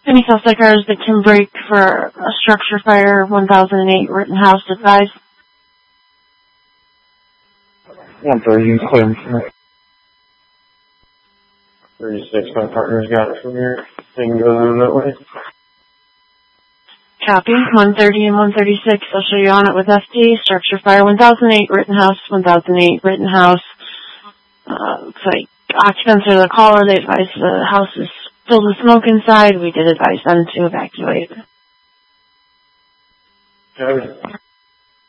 Any suspect cars that can break for a structure fire, 1008 Rittenhouse advised. 130, clear from it. 36, my partner's got it from here. Thing goes on that way. Copy. 130 and 136. I'll show you on it with FD. Structure fire, 1008 Rittenhouse, 1008 Rittenhouse. Looks like occupants are the caller. They advised the house is filled with smoke inside. We did advise them to evacuate. Okay.